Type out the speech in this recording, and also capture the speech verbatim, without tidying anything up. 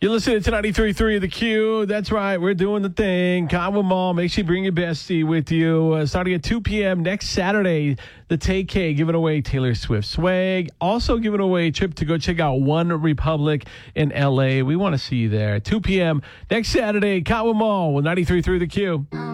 You're listening to ninety-three point three The Q. That's right. We're doing the thing. Conway Mall. Make sure you bring your bestie with you. Uh, starting at two p.m. next Saturday, the Tay K giving away Taylor Swift swag. Also giving away a trip to go check out One Republic in L A. We want to see you there. two p.m. next Saturday, Conway Mall with ninety-three point three The Q.